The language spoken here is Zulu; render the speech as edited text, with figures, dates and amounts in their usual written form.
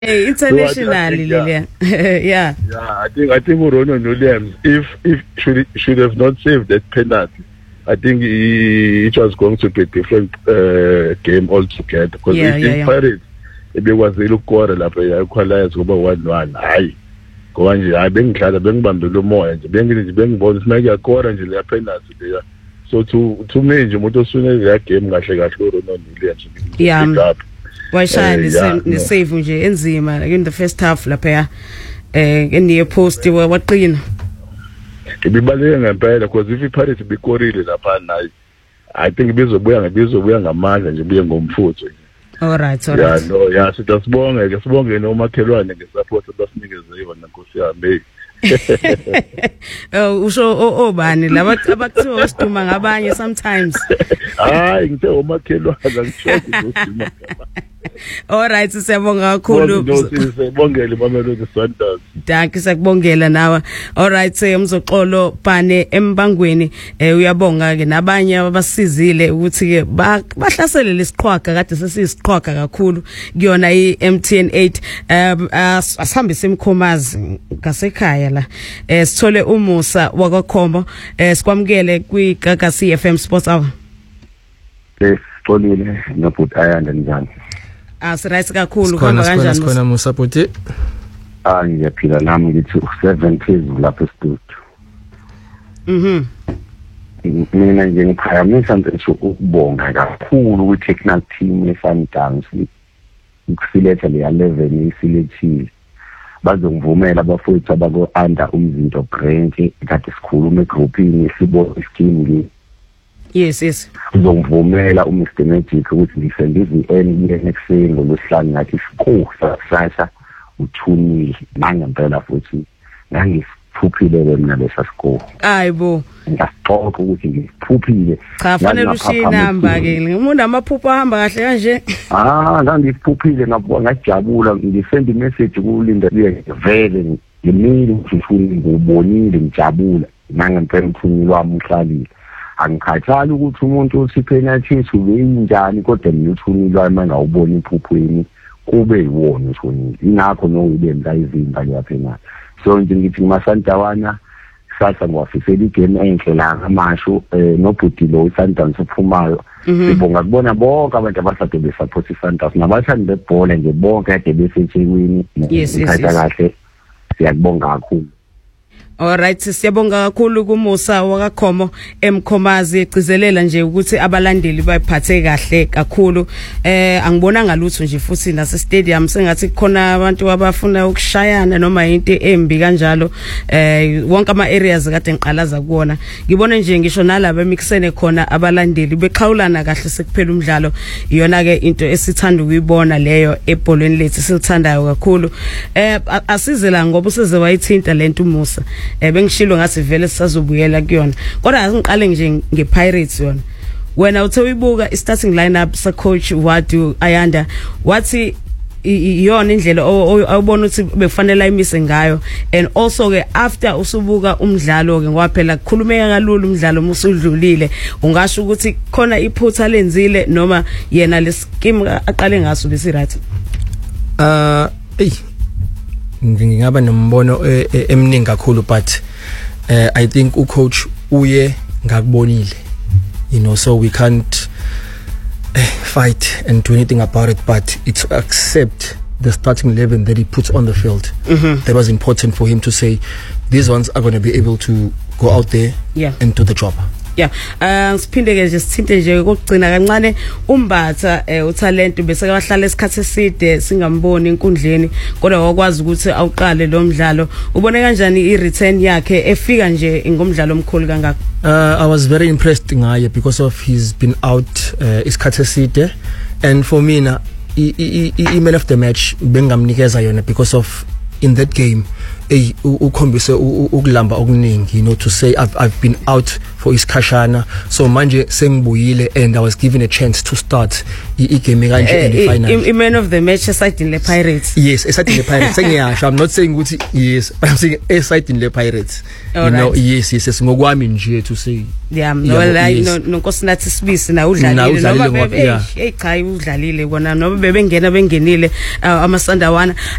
Internationally, Lilian. Yeah. Yeah, I think Rono Williams, if should have not saved that penalty, I think it was going to be a different game altogether. Because in Paris, if it was a little quarter, like I equalized over 1-1. I go on. I been glad. I been bamboo more. And been bonus make a quarter and the penalty there. So to me, the motor sooner that game, I should have Rono Williams. Yeah. Why shine the save nje enzima in the first half lapha in the post waqina ibibaleke ngempela because if iPirates bikorile lapha nayi I think bizobuya ngamandla nje buye ngomfutho. All right. Yeah, no, yeah, sibonge nomakhelwane ngesupport abasinikeze yona Nkosi yami. Usho obani laba abakuthiwa siduma ngabanye sometimes. Hayi ngithe umakhelwane ngisho uduma. All right, siyabonga kakhulu. Sibongele Mamelodi Sundowns. Danke sakubongela nawe. All right, umzoxolo pane embangweni uyabonga ke nabanye abasizile ukuthi ke bahlasele lesiqhwaga kade sesisiqhwaga kakhulu kuyona iMTN 8 asihambise imkhomazi ngasekhaya la sithole umusa wakwakhombo sikwamukele kwiGagasi FM Sports Hour. Sixolile nobhuti ayanda njani? Asirayisi kakhulu kuhamba kanjani? Sikhona Musa bhuti. Ngiyaphila nami ngithi u7 phezulu lapha estudio. Mina nje ngiphayamisa nje ukubonga kakhulu kwi-technical team ye-Sundowns ukusiletha le 11 isilethile. Bazongivumela abafowethu abako-under umzinto Brent kade sikhuluma egroupini sibona ischeme. Yes. Uzongivumela uMr Magic ukuthi ngisende iVN yenekuseni ngolosihlanu ngathi sasasa uthunile mangempela futhi ngangiphuphile mina lesa score. Hayibo. Ngiyaqoqa ukuthi ngiphuphile. Cha fanele ushiye inamba ke. Umuntu amaphupho ahamba kahle kanje. Ngangiphuphile ngajabula ngisende imessage kulinda vele ngimile ukuthi ngibonile ngijabula mangempela uthunile wami uhlabile. Angikhathali ukuthi umuntu usipenalty ubeyinjani kodwa niyuthunilwa manje awubona iphuphweni kube yiwona uthunile ingakho noyibemza izimba lapha na so nje ngithi masantawana sasa ngwafisela igame enhle la ngamasho nobhuti lo iSundowns uphumayo sibonga kubona bonke abantu abasade besupport iSundowns nabathandi bebhola nje bonke kade beseThekwini ngikhatha kahle siyabonga kakhulu. All right, siyabonga kakhulu kuMusa wakakhomo emkhomazi egcizelela nje ukuthi abalandeli bayiphathe kahle kakhulu. Angibona ngalutho nje futhi nase stadium sengathi khona abantu abafuna ukushayana noma into embi kanjalo. Wonke ama areas kade ngiqalaza kuona. Ngibona nje ngisho nalabo emixene khona abalandeli beqhawulana kahle sekuphela umdlalo. Iyona ke into esithanda ukuyibona leyo ebholweni lethu silithandayo kakhulu. Asizela ngoba useze wayithinta lento uMusa. Bengishilo ngathi vele sisazobuyela kuyona kodwa angiqale nje ngePirates yona wena uthe uyibuka i-starting lineup sa coach Wadu Ayanda wathi iyona indlela awubona ukuthi bekufanele imise ngayo and also ke after usubuka umdlalo ke ngoba phela kukhulumeka kalula umdlalo musudlulile ungasho ukuthi khona iphutha lenzile noma yena lescheme aqale ngaso bese right ngingaba nombono eminingi kakhulu but I think ucoach uye ngakubonile so we can't fight and do anything about it but it's to accept the starting 11 that he puts on the field. That was important for him to say these ones are going to be able to go out there and do the job. Yeah, siphinde ke nje sithinte nje ukugcina kancane umbatha utalent bese kahlala isikhathi eside singamboni enkundleni kodwa wakwazi ukuthi awuqale lo mdlalo ubone kanjani i-return yakhe efika nje ngomdlalo omkhulu kangaka. I was very impressed ngaye because of he's been out isikhathi eside and for me na I man of the match bengamnikeza yona because of in that game ukhombise ukulamba okuningi, you know, to say I've been out for isikhashana, so manje sengibuyile and I was given a chance to start igame kanje in the final. Man of the match aside in the Pirates. Yes, aside in the Pirates. Sengiyasho, I'm not saying ukuthi yes, I'm saying aside in the Pirates. All you know, yes ngokwami nje to say. Yeah, no, Nkosinathi Sibisi na udlalile noma cha udlalile kona noma bengenile amasandawana.